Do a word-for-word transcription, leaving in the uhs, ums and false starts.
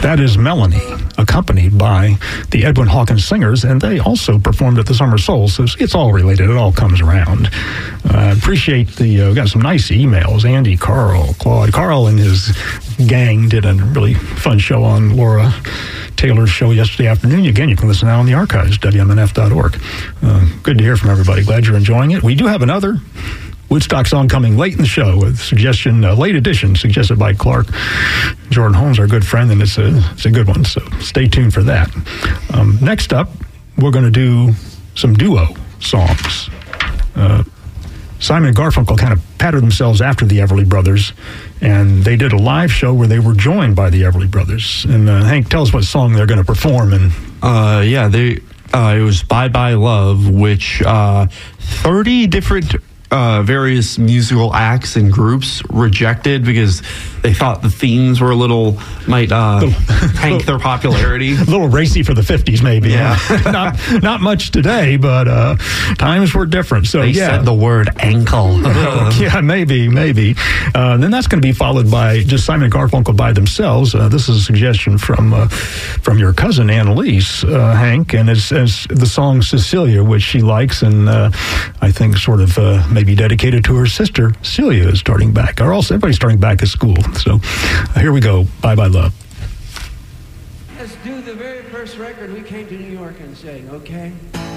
That is Melanie, accompanied by the Edwin Hawkins Singers, and they also performed at the Summer Soul, so it's all related. It all comes around. I uh, appreciate the, uh, got some nice emails. Andy, Carl, Claude. Carl and his gang did a really fun show on Laura Taylor's show yesterday afternoon. Again, you can listen now on the archives, W M N F dot org. Uh, good to hear from everybody. Glad you're enjoying it. We do have another Woodstock song coming late in the show, with suggestion, uh, late edition, suggested by Clark Jordan Holmes, our good friend, and it's a, it's a good one, so stay tuned for that. Um, next up, we're going to do some duo songs. Uh, Simon and Garfunkel kind of patterned themselves after the Everly Brothers, and they did a live show where they were joined by the Everly Brothers. And uh, Hank, tell us what song they're going to perform. And uh, yeah, they uh, it was "Bye Bye Love," which uh, thirty different uh, various musical acts and groups rejected because they thought the themes were a little might uh, little, tank their popularity. A little racy for the fifties, maybe. Yeah, not not much today, but uh, times were different. So they yeah, said the word ankle. Yeah, maybe, maybe. Uh, then that's going to be followed by just Simon and Garfunkel by themselves. Uh, this is a suggestion from uh, from your cousin Annalise, uh, Hank, and it's, it's the song Cecilia, which she likes, and uh, I think sort of uh, maybe dedicated to her sister Celia, is starting back, or also everybody's starting back at school. So uh, here we go. Bye Bye Love. Let's do the very first record we came to New York and sang, okay?